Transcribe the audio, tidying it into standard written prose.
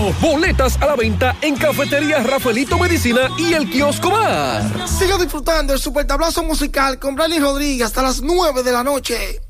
Boletas a la venta en Cafetería Rafaelito Medicina y el Kiosco Bar. Siga disfrutando el super tablazo musical con Brani Rodríguez hasta las 9 de la noche.